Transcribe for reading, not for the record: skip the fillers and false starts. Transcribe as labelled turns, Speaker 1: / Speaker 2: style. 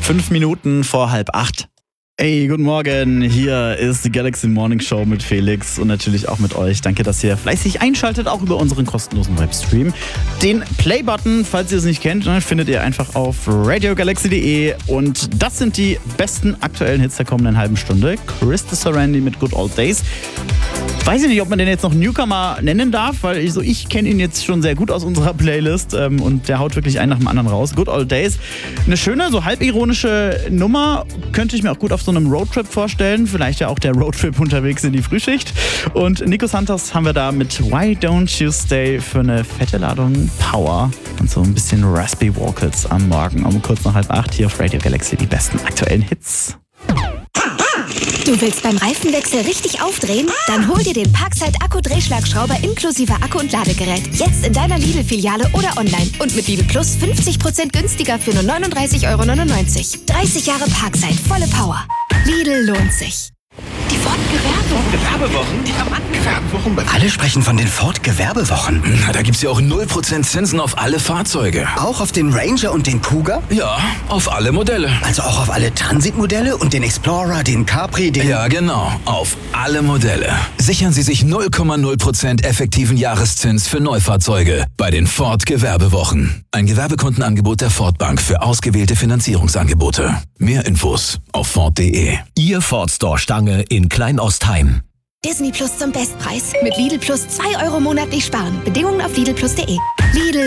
Speaker 1: 5 Minuten vor 7:30. Hey, guten Morgen. Hier ist die Galaxy Morning Show mit Felix und natürlich auch mit euch. Danke, dass ihr fleißig einschaltet, auch über unseren kostenlosen Webstream. Den Play-Button, falls ihr es nicht kennt, findet ihr einfach auf radiogalaxy.de. Und das sind die besten aktuellen Hits der kommenden halben Stunde. Krista Sarandon mit Good Old Days. Weiß ich nicht, ob man den jetzt noch Newcomer nennen darf, weil ich kenne ihn jetzt schon sehr gut aus unserer Playlist und der haut wirklich einen nach dem anderen raus. Good Old Days. Eine schöne, so halbironische Nummer. Könnte ich mir auch gut auf so einem Roadtrip vorstellen. Vielleicht ja auch der Roadtrip unterwegs in die Frühschicht. Und Nico Santos haben wir da mit Why Don't You Stay für eine fette Ladung Power und so ein bisschen Raspy Vocals am Morgen um kurz nach 7:30 hier auf Radio Galaxy. Die besten aktuellen Hits.
Speaker 2: Du willst beim Reifenwechsel richtig aufdrehen? Dann hol dir den Parkside Akku-Drehschlagschrauber inklusive Akku und Ladegerät. Jetzt in deiner Lidl-Filiale oder online. Und mit Lidl Plus 50% günstiger für nur 39,99 €. 30 Jahre Parkside, volle Power. Lidl lohnt sich.
Speaker 3: Die Ford-Gewerbewochen?
Speaker 4: Gewerbewochen?
Speaker 3: Alle sprechen von den Ford-Gewerbewochen.
Speaker 4: Na, da gibt's ja auch 0% Zinsen auf alle Fahrzeuge.
Speaker 3: Auch auf den Ranger und den Kuga?
Speaker 4: Ja, auf alle Modelle.
Speaker 3: Also auch auf alle Transitmodelle und den Explorer, den Capri, den...
Speaker 4: Ja, genau. Auf alle Modelle. Sichern Sie sich 0,0% effektiven Jahreszins für Neufahrzeuge bei den Ford-Gewerbewochen. Ein Gewerbekundenangebot der Ford Bank für ausgewählte Finanzierungsangebote. Mehr Infos auf Ford.de.
Speaker 5: Ihr Ford Store Stange in Kleinostheim.
Speaker 2: Disney Plus zum Bestpreis. Mit Lidl Plus 2 € monatlich sparen. Bedingungen auf lidlplus.de. Lidl